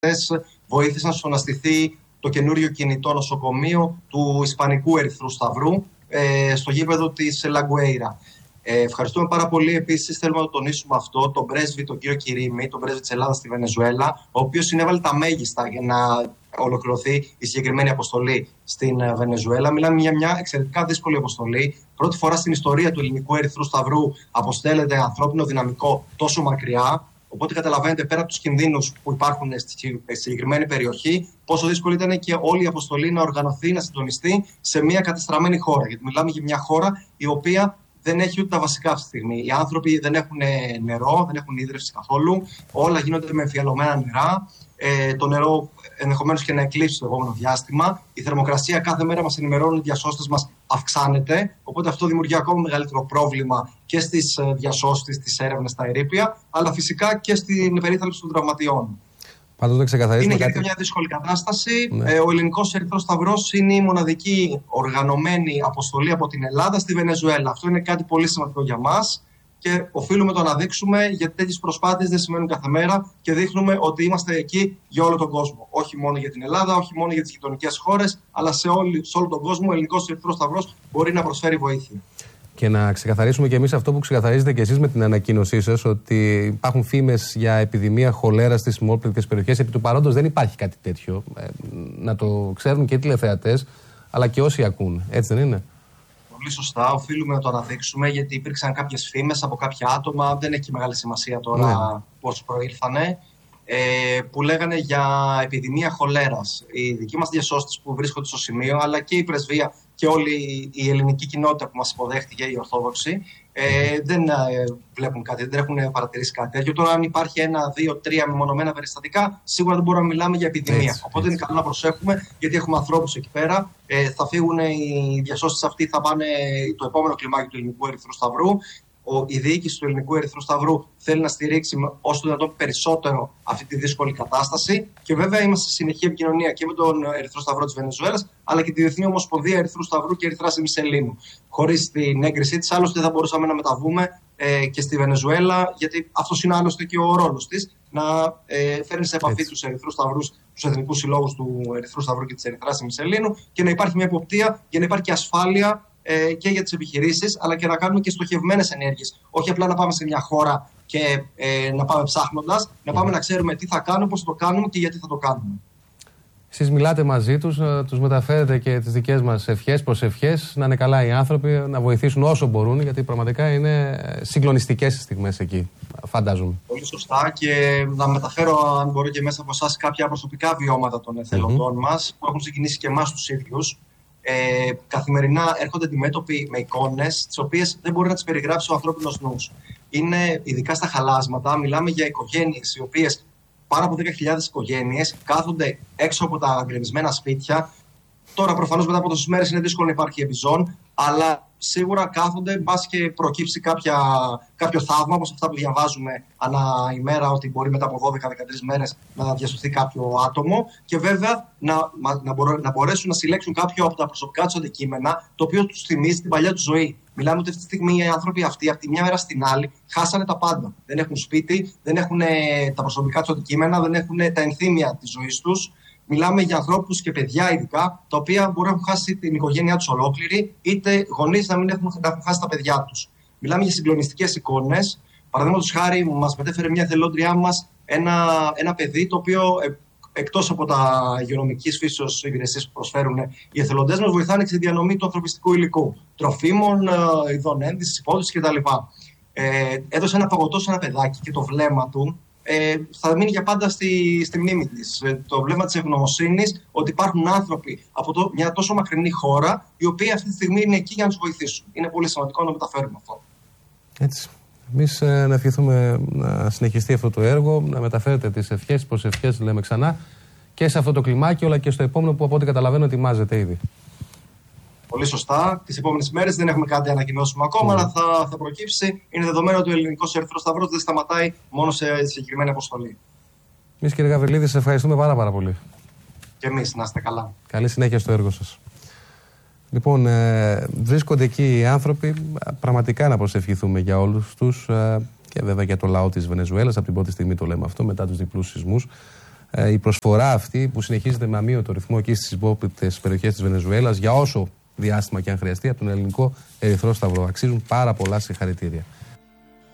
βοήθησαν στο να στηθεί το καινούριο κινητό νοσοκομείο του Ισπανικού Ερυθρού Σταυρού στο γήπεδο της Λαγκουέιρα. Ευχαριστούμε πάρα πολύ. Επίσης, θέλουμε να το τονίσουμε αυτό, τον πρέσβη, τον κύριο Κυρίμη, τον πρέσβη της Ελλάδας στη Βενεζουέλα, ο οποίος συνέβαλε τα μέγιστα για να ολοκληρωθεί η συγκεκριμένη αποστολή στην Βενεζουέλα. Μιλάμε για μια εξαιρετικά δύσκολη αποστολή. Πρώτη φορά στην ιστορία του Ελληνικού Ερυθρού Σταυρού αποστέλλεται ανθρώπινο δυναμικό τόσο μακριά. Οπότε καταλαβαίνετε, πέρα από τους κινδύνους που υπάρχουν στη συγκεκριμένη περιοχή, πόσο δύσκολη ήταν και όλη η αποστολή να οργανωθεί, να συντονιστεί σε μια κατεστραμμένη χώρα. Γιατί μιλάμε για μια χώρα η οποία δεν έχει ούτε τα βασικά αυτή τη στιγμή. Οι άνθρωποι δεν έχουν νερό, δεν έχουν ίδρυυση καθόλου. Όλα γίνονται με εμφιαλωμένα νερά. Το νερό ενδεχομένως και να εκλείψει το επόμενο διάστημα. Η θερμοκρασία κάθε μέρα μας ενημερώνουν οι διασώστες μας αυξάνεται. Οπότε αυτό δημιουργεί ακόμα μεγαλύτερο πρόβλημα και στις διασώστες, στις έρευνες στα ερείπια, αλλά φυσικά και στην περίθαλψη των τραυματιών. Είναι για μια δύσκολη κατάσταση. Ναι. Ο Ελληνικός Ερυθρός Σταυρός είναι η μοναδική οργανωμένη αποστολή από την Ελλάδα στη Βενεζουέλα. Αυτό είναι κάτι πολύ σημαντικό για μας και οφείλουμε το να δείξουμε, γιατί τέτοιες προσπάθειες δεν σημαίνουν κάθε μέρα και δείχνουμε ότι είμαστε εκεί για όλο τον κόσμο. Όχι μόνο για την Ελλάδα, όχι μόνο για τις γειτονικές χώρες, αλλά σε όλο τον κόσμο ο Ελληνικός Ερυθρός Σταυρός μπορεί να προσφέρει βοήθεια. Και να ξεκαθαρίσουμε και εμείς αυτό που ξεκαθαρίζετε και εσείς με την ανακοίνωσή σας, ότι υπάρχουν φήμες για επιδημία χολέρα στις μόλπληκτες περιοχές. Επί του παρόντος δεν υπάρχει κάτι τέτοιο. Να το ξέρουν και οι τηλεθεατές, αλλά και όσοι ακούν. Έτσι δεν είναι? Πολύ σωστά. Οφείλουμε να το αναδείξουμε, γιατί υπήρξαν κάποιες φήμες από κάποια άτομα. Δεν έχει μεγάλη σημασία τώρα πώς προήλθανε. Που λέγανε για επιδημία χολέρας. Οι δικοί μας διασώστες που βρίσκονται στο σημείο, αλλά και η πρεσβεία και όλη η ελληνική κοινότητα που μας υποδέχτηκε, οι Ορθόδοξοι, δεν βλέπουν κάτι, δεν έχουν παρατηρήσει κάτι τέτοιο. Τώρα, αν υπάρχει 1, 2, 3 μεμονωμένα περιστατικά, σίγουρα δεν μπορούμε να μιλάμε για επιδημία. Οπότε είναι καλό να προσέχουμε, γιατί έχουμε ανθρώπους εκεί πέρα. Θα φύγουν οι διασώστες αυτοί, θα πάνε το επόμενο κλιμάκι του Ελληνικού Ερυθρού Σταυρού. Η διοίκηση του Ελληνικού Ερυθρού Σταυρού θέλει να στηρίξει όσο το δυνατόν περισσότερο αυτή τη δύσκολη κατάσταση. Και βέβαια είμαστε σε συνεχή επικοινωνία και με τον Ερυθρό Σταυρό της Βενεζουέλας, αλλά και τη Διεθνή Ομοσπονδία Ερυθρού Σταυρού και Ερυθράς Ημισελήνου. χωρίς την έγκρισή της, άλλωστε δεν θα μπορούσαμε να μεταβούμε και στη Βενεζουέλα, γιατί αυτός είναι άλλωστε και ο ρόλος της, να φέρνει σε επαφή τους Ερυθρούς Σταυρούς, τους εθνικούς συλλόγους του Ερυθρού Σταυρού και της Ερυθράς Ημισελήνου, και να υπάρχει μια εποπτεία για να υπάρχει και ασφάλεια και για τις επιχειρήσεις, αλλά και να κάνουμε και στοχευμένες ενέργειες. Όχι απλά να πάμε σε μια χώρα και να πάμε ψάχνοντας, να πάμε να ξέρουμε τι θα κάνουμε, πώς θα το κάνουμε και γιατί θα το κάνουμε. Εσείς μιλάτε μαζί τους, τους μεταφέρετε και τις δικές μας ευχές, προσευχές, να είναι καλά οι άνθρωποι, να βοηθήσουν όσο μπορούν, γιατί πραγματικά είναι συγκλονιστικές οι στιγμές εκεί, φαντάζομαι. Πολύ σωστά, και να μεταφέρω, αν μπορώ και μέσα από εσάς, κάποια προσωπικά βιώματα των εθελοντών μας, που έχουν ξεκινήσει και εμάς τους ίδιους. Καθημερινά έρχονται αντιμέτωποι με εικόνες, τις οποίες δεν μπορεί να τις περιγράψει ο ανθρώπινος νους. Είναι, ειδικά στα χαλάσματα, μιλάμε για οικογένειες οι οποίες, πάνω από 10.000 οικογένειες, κάθονται έξω από τα γκρεμισμένα σπίτια. Τώρα, προφανώς, μετά από τόσες μέρες είναι δύσκολο να υπάρχει επιζών, αλλά σίγουρα κάθονται, μπας και προκύψει κάποιο θαύμα, όπως αυτά που διαβάζουμε ανά ημέρα, ότι μπορεί μετά από 12-13 μέρες να διασωθεί κάποιο άτομο, και βέβαια να μπορέσουν να συλλέξουν κάποιο από τα προσωπικά τους αντικείμενα, το οποίο τους θυμίζει την παλιά του ζωή. Μιλάμε ότι αυτή τη στιγμή οι άνθρωποι αυτοί, από τη μια μέρα στην άλλη, χάσανε τα πάντα. Δεν έχουν σπίτι, δεν έχουν τα προσωπικά τους αντικείμενα, δεν έχουν τα ενθύμια της ζωής τους. Μιλάμε για ανθρώπους και παιδιά, ειδικά, τα οποία μπορεί να έχουν χάσει την οικογένειά τους ολόκληρη, είτε γονείς να μην έχουν χάσει τα παιδιά τους. Μιλάμε για συγκλονιστικές εικόνες. Παραδείγματος χάρη, μας μετέφερε μια εθελόντριά μας ένα παιδί, το οποίο, εκτός από τα υγειονομικής φύσεως υπηρεσίες που προσφέρουν, οι εθελοντές μας βοηθάνε και στη διανομή του ανθρωπιστικού υλικού, τροφίμων, ειδών ένδυσης, υπόδοσης κτλ. Έδωσε ένα παγωτό σε ένα παιδάκι και το βλέμμα του θα μείνει για πάντα στη μνήμη της. Το βλέμμα της ευγνωμοσύνης, ότι υπάρχουν άνθρωποι από μια τόσο μακρινή χώρα, οι οποίοι αυτή τη στιγμή είναι εκεί για να τους βοηθήσουν. Είναι πολύ σημαντικό να μεταφέρουμε αυτό. Έτσι. Εμείς να ευχηθούμε να συνεχιστεί αυτό το έργο, να μεταφέρετε τις ευχές, τις προσευχές, λέμε ξανά, και σε αυτό το κλιμάκιο, αλλά και στο επόμενο που από ό,τι καταλαβαίνω ετοιμάζεται ήδη. Πολύ σωστά. Τις επόμενες μέρες δεν έχουμε κάτι να ανακοινώσουμε ακόμα, αλλά θα προκύψει. Είναι δεδομένο ότι ο Ελληνικός Ερυθρός Σταυρός δεν σταματάει μόνο σε συγκεκριμένη αποστολή. Εμείς, κύριε Γαβριλίδη, σας ευχαριστούμε πάρα πολύ. Και εμείς, να είστε καλά. Καλή συνέχεια στο έργο σας. Λοιπόν, βρίσκονται εκεί οι άνθρωποι, πραγματικά να προσευχηθούμε για όλους τους και βέβαια για το λαό της Βενεζουέλας. Από την πρώτη στιγμή το λέμε αυτό, μετά τους διπλούς σεισμούς. η προσφορά αυτή που συνεχίζεται με αμύωτο ρυθμό εκεί στις υπόπληκτες περιοχές της Βενεζουέλας για όσο διάστημα και αν χρειαστεί από τον Ελληνικό Ερυθρό Σταυρό. Αξίζουν πάρα πολλά συγχαρητήρια.